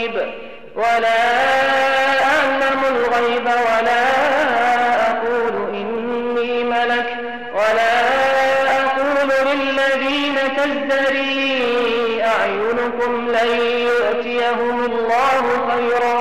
ولا أعلم الغيب ولا أقول إني ملك ولا أقول للذين تزدري أعينكم لن يؤتيهم الله خيرا